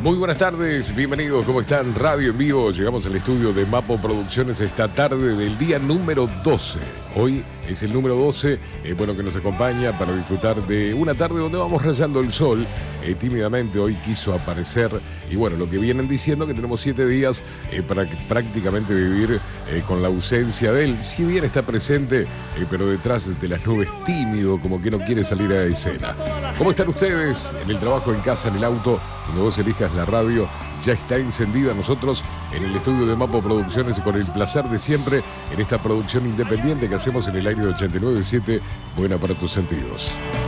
Muy buenas tardes, bienvenidos, ¿cómo están? Radio en vivo, llegamos al estudio de Mapo Producciones esta tarde del día número 12. Hoy es el número 12, que nos acompaña para disfrutar de una tarde donde vamos rayando el sol. Tímidamente hoy quiso aparecer y lo que vienen diciendo que tenemos 7 días para prácticamente vivir con la ausencia de él. Si bien está presente, pero detrás de las nubes tímido, como que no quiere salir a escena. ¿Cómo están ustedes? En el trabajo, en casa, en el auto, donde vos elijas la radio, ya está encendida. Nosotros en el estudio de Mapo Producciones y con el placer de siempre en esta producción independiente que hacemos en el aire de 89.7, buena para tus sentidos.